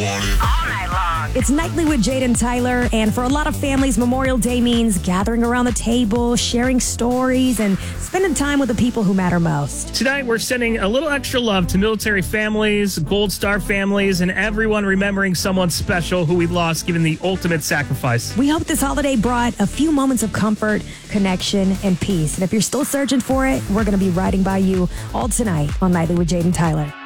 All night long. It's Nightly with Jade and Tyler, and for a lot of families, Memorial Day means gathering around the table, sharing stories, and spending time with the people who matter most. Tonight, we're sending a little extra love to military families, Gold Star families, and everyone remembering someone special who we lost given the ultimate sacrifice. We hope this holiday brought a few moments of comfort, connection, and peace. And if you're still searching for it, we're going to be riding by you all tonight on Nightly with Jade and Tyler.